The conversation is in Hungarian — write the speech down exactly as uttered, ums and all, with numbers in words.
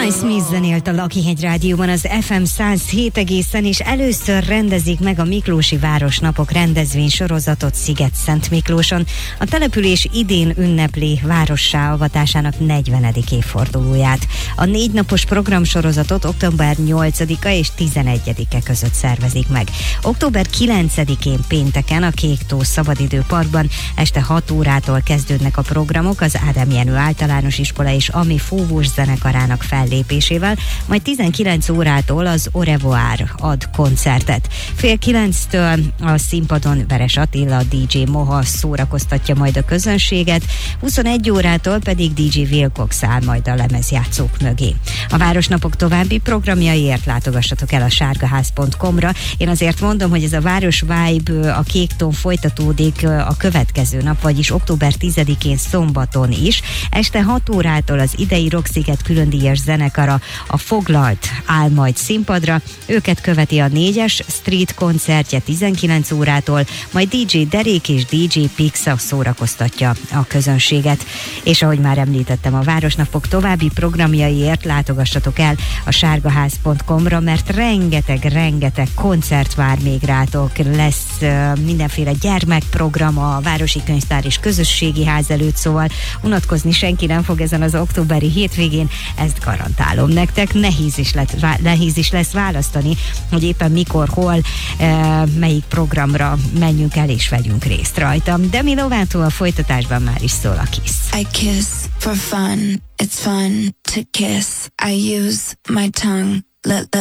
Ty Smith zenélt a Lakihegy Rádióban az ef em száz hét egészen, és először rendezik meg a Miklósi Városnapok rendezvény sorozatot Sziget-Szent Miklóson. A település idén ünnepli várossá avatásának negyvenedik évfordulóját. A négy napos programsorozatot október nyolcadika és tizenegyedike között szervezik meg. Október kilencedikén pénteken a Kéktó Szabadidőparkban este hat órától kezdődnek a programok az Ádám Jenő Általános Iskola és Ami Fúvós zenekarának fellépésével, majd tizenkilenc órától az Au Revoir ad koncertet. Fél kilenctől a színpadon Veres Attila, dé dzsé Moha szórakoztatja majd a közönséget, huszonegy órától pedig dé dzsé Wilcox áll majd a lemezjátszók mögé. A Városnapok további programjaiért látogassatok el a sárgaház pont com-ra. Én azért mondom, hogy ez a Város Vibe a Kéktón folytatódik a következő nap, vagyis október tizedikén szombaton is. Este hat órától az idei Rocksziget különdíjas zenekara, a Foglalt áll majd színpadra, őket követi a négyes Street koncertje tizenkilenc órától, majd dé dzsé Derék és dé dzsé Pixa szórakoztatja a közönséget. És ahogy már említettem, a Városnapok további programjaiért látogassatok el a sárgaház pont com-ra, mert rengeteg-rengeteg koncert vár még rátok. Lesz uh, mindenféle gyermekprogram a Városi Könyvtár és Közösségi Ház előtt, szóval unatkozni senki nem fog ezen az októberi hétvégén, ezt garantálom nektek. Nehéz is, lett, vá- nehéz is lesz választani, hogy éppen mikor, hol, e, melyik programra menjünk el és vegyünk részt rajta. Demi Lovato a folytatásban már is szól a Kiss. I kiss for fun, it's fun to kiss. I use my tongue, let, let